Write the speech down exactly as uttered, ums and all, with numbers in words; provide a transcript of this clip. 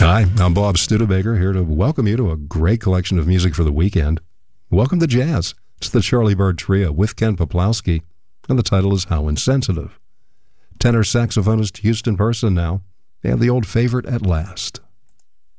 Hi, I'm Bob Studebaker, here to welcome you to a great collection of music for the weekend. Welcome to Jazz. It's the Charlie Bird Trio with Ken Poplowski, and the title is How Insensitive. Tenor saxophonist Houston Person now. They have the old favorite At Last.